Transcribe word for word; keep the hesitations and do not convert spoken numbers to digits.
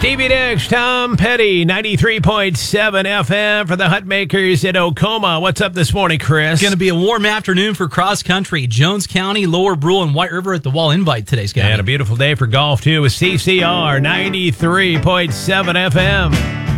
Stevie Nicks, Tom Petty, ninety-three point seven F M for the Hut Makers at Oklahoma. What's up this morning, Chris? It's going to be a warm afternoon for cross country. Jones County, Lower Brule, and White River at the Wall Invite today, Scott. And a beautiful day for golf, too, with C C R, ninety-three point seven F M.